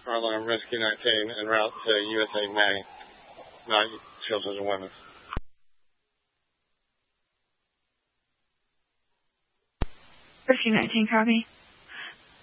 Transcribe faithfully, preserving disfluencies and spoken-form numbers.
Alarm Rescue nineteen en route to U S A May, not Children and Women. Rescue nineteen, copy.